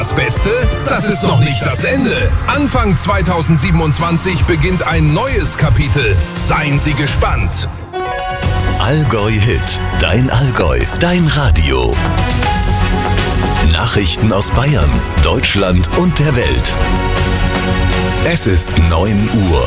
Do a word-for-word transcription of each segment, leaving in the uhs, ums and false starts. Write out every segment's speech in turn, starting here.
Das Beste, das ist noch nicht das Ende. Anfang zweitausendsiebenundzwanzig beginnt ein neues Kapitel. Seien Sie gespannt. Allgäu Hit, dein Allgäu, dein Radio. Nachrichten aus Bayern, Deutschland und der Welt. Es ist neun Uhr.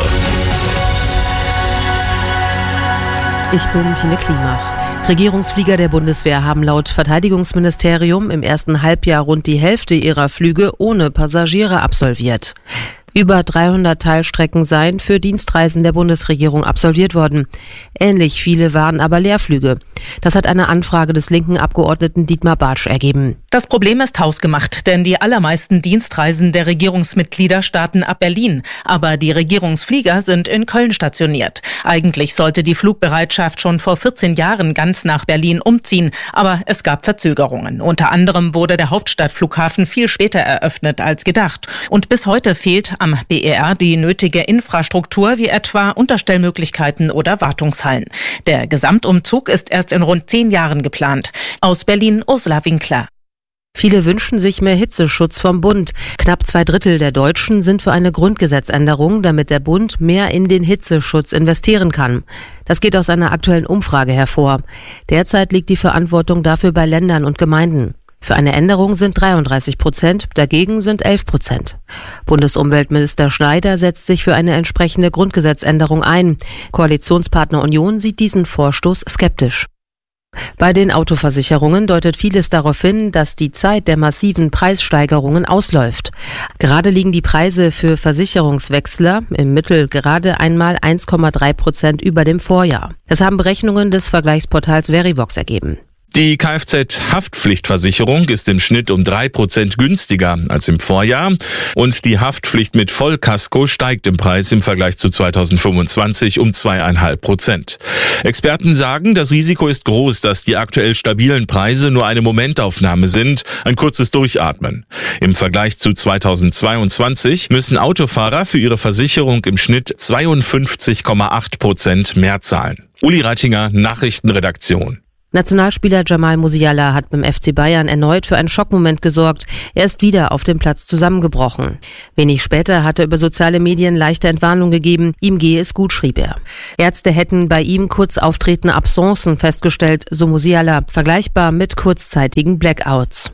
Ich bin Tine Klimach. Regierungsflieger der Bundeswehr haben laut Verteidigungsministerium im ersten Halbjahr rund die Hälfte ihrer Flüge ohne Passagiere absolviert. Über dreihundert Teilstrecken seien für Dienstreisen der Bundesregierung absolviert worden. Ähnlich viele waren aber Leerflüge. Das hat eine Anfrage des linken Abgeordneten Dietmar Bartsch ergeben. Das Problem ist hausgemacht, denn die allermeisten Dienstreisen der Regierungsmitglieder starten ab Berlin. Aber die Regierungsflieger sind in Köln stationiert. Eigentlich sollte die Flugbereitschaft schon vor vierzehn Jahren ganz nach Berlin umziehen. Aber es gab Verzögerungen. Unter anderem wurde der Hauptstadtflughafen viel später eröffnet als gedacht. Und bis heute fehlt am B E R die nötige Infrastruktur, wie etwa Unterstellmöglichkeiten oder Wartungshallen. Der Gesamtumzug ist erst in rund zehn Jahren geplant. Aus Berlin Ursula Winkler. Viele wünschen sich mehr Hitzeschutz vom Bund. Knapp zwei Drittel der Deutschen sind für eine Grundgesetzänderung, damit der Bund mehr in den Hitzeschutz investieren kann. Das geht aus einer aktuellen Umfrage hervor. Derzeit liegt die Verantwortung dafür bei Ländern und Gemeinden. Für eine Änderung sind dreiunddreißig Prozent, dagegen sind elf Prozent. Bundesumweltminister Schneider setzt sich für eine entsprechende Grundgesetzänderung ein. Koalitionspartner Union sieht diesen Vorstoß skeptisch. Bei den Autoversicherungen deutet vieles darauf hin, dass die Zeit der massiven Preissteigerungen ausläuft. Gerade liegen die Preise für Versicherungswechsler im Mittel gerade einmal eins Komma drei Prozent über dem Vorjahr. Das haben Berechnungen des Vergleichsportals Verivox ergeben. Die Kfz-Haftpflichtversicherung ist im Schnitt um drei Prozent günstiger als im Vorjahr und die Haftpflicht mit Vollkasko steigt im Preis im Vergleich zu zweitausendfünfundzwanzig um zwei Komma fünf Prozent. Experten sagen, das Risiko ist groß, dass die aktuell stabilen Preise nur eine Momentaufnahme sind, ein kurzes Durchatmen. Im Vergleich zu zweitausendzweiundzwanzig müssen Autofahrer für ihre Versicherung im Schnitt zweiundfünfzig Komma acht Prozent mehr zahlen. Uli Reitinger, Nachrichtenredaktion. Nationalspieler Jamal Musiala hat beim F C Bayern erneut für einen Schockmoment gesorgt. Er ist wieder auf dem Platz zusammengebrochen. Wenig später hat er über soziale Medien leichte Entwarnung gegeben. Ihm gehe es gut, schrieb er. Ärzte hätten bei ihm kurz auftretende Absenzen festgestellt, so Musiala, vergleichbar mit kurzzeitigen Blackouts.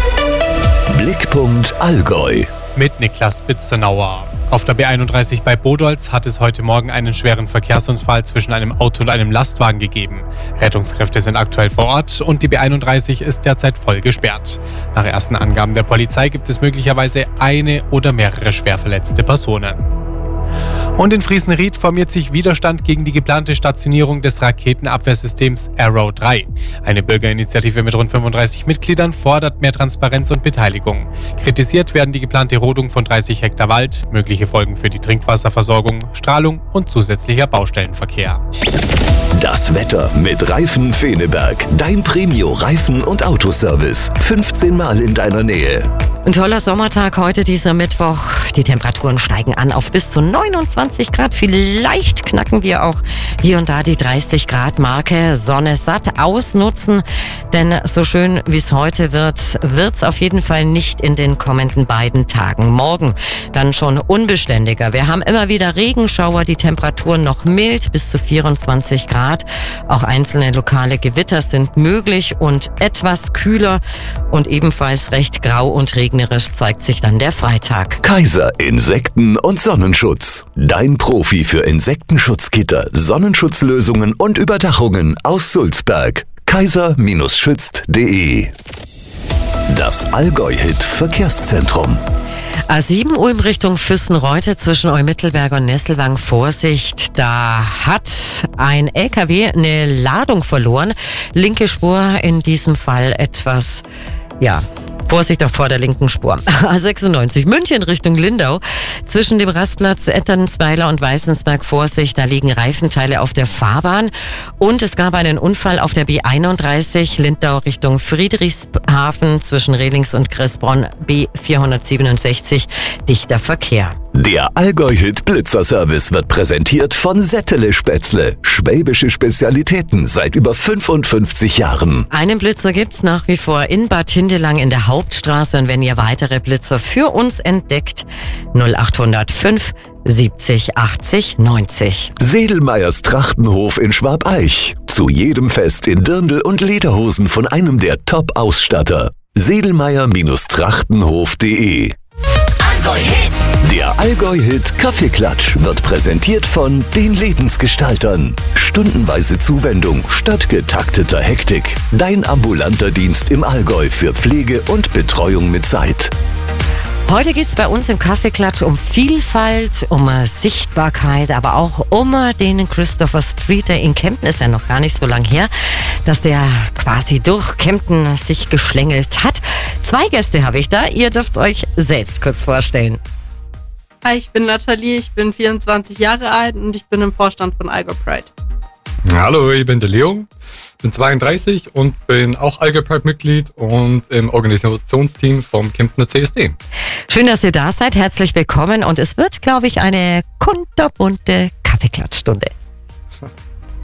Blickpunkt Allgäu. Mit Niklas Bitzenauer. Auf der B einunddreißig bei Bodolz hat es heute Morgen einen schweren Verkehrsunfall zwischen einem Auto und einem Lastwagen gegeben. Rettungskräfte sind aktuell vor Ort und die B einunddreißig ist derzeit voll gesperrt. Nach ersten Angaben der Polizei gibt es möglicherweise eine oder mehrere schwer verletzte Personen. Und in Friesenried formiert sich Widerstand gegen die geplante Stationierung des Raketenabwehrsystems Arrow drei. Eine Bürgerinitiative mit rund fünfunddreißig Mitgliedern fordert mehr Transparenz und Beteiligung. Kritisiert werden die geplante Rodung von dreißig Hektar Wald, mögliche Folgen für die Trinkwasserversorgung, Strahlung und zusätzlicher Baustellenverkehr. Das Wetter mit Reifen Feneberg. Dein Premio-Reifen- und Autoservice. fünfzehn Mal in deiner Nähe. Ein toller Sommertag heute, dieser Mittwoch. Die Temperaturen steigen an auf bis zu neunundzwanzig Grad. Vielleicht knacken wir auch hier und da die dreißig Grad Marke. Sonne satt ausnutzen, denn so schön wie es heute wird, wird's auf jeden Fall nicht in den kommenden beiden Tagen. Morgen dann schon unbeständiger. Wir haben immer wieder Regenschauer, die Temperaturen noch mild bis zu vierundzwanzig Grad. Auch einzelne lokale Gewitter sind möglich und etwas kühler und ebenfalls recht grau und regnerisch zeigt sich dann der Freitag. Kaiser Insekten- und Sonnenschutz. Dein Profi für Insektenschutzgitter, Sonnenschutzlösungen und Überdachungen aus Sulzberg. kaiser schützt punkt de. Das Allgäu-Hit Verkehrszentrum. A sieben Ulm Richtung Füssenreute zwischen Eumittelberg und Nesselwang. Vorsicht, da hat ein L K W eine Ladung verloren. Linke Spur in diesem Fall etwas, ja, Vorsicht auch vor der linken Spur. A sechsundneunzig München Richtung Lindau. Zwischen dem Rastplatz Etternsweiler und Weißensberg Vorsicht, da liegen Reifenteile auf der Fahrbahn. Und es gab einen Unfall auf der B einunddreißig Lindau Richtung Friedrichshafen zwischen Rehlings und Kressbronn B vierhundertsiebenundsechzig. Dichter Verkehr. Der Allgäu-Hit Blitzer-Service wird präsentiert von Settele Spätzle. Schwäbische Spezialitäten seit über fünfundfünfzig Jahren. Einen Blitzer gibt's nach wie vor in Bad Hindelang in der Hauptstraße. Und wenn ihr weitere Blitzer für uns entdeckt, null acht null fünf siebzig achtzig neunzig. Sedelmeyers Trachtenhof in Schwabeich. Zu jedem Fest in Dirndl und Lederhosen von einem der Top-Ausstatter. sedelmeyer Trachtenhof punkt de. Allgäu-Hit. Der Allgäu-Hit Kaffeeklatsch wird präsentiert von den Lebensgestaltern. Stundenweise Zuwendung statt getakteter Hektik. Dein ambulanter Dienst im Allgäu für Pflege und Betreuung mit Zeit. Heute geht's bei uns im Kaffeeklatsch um Vielfalt, um Sichtbarkeit, aber auch um den Christopher Streeter in Kempten. Ist ja noch gar nicht so lang her, dass der quasi durch Kempten sich geschlängelt hat. Zwei Gäste habe ich da. Ihr dürft euch selbst kurz vorstellen. Hi, ich bin Nathalie, ich bin vierundzwanzig Jahre alt und ich bin im Vorstand von Allgäu Pride. Hallo, ich bin der Leo, bin zweiunddreißig und bin auch Allgäu Pride Mitglied und im Organisationsteam vom Kemptener C S D. Schön, dass ihr da seid. Herzlich willkommen und es wird, glaube ich, eine kunterbunte Kaffeeklatschstunde.